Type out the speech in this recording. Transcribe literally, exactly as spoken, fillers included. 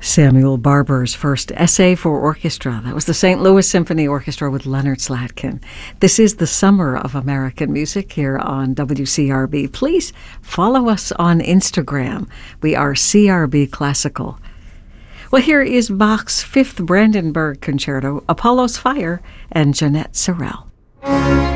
Samuel Barber's first essay for orchestra. That was the Saint Louis Symphony Orchestra with Leonard Slatkin. This is the Summer of American Music here on W C R B. Please follow us on Instagram. We are C R B Classical. Well, here is Bach's Fifth Brandenburg Concerto, Apollo's Fire, and Jeanette Sorrell.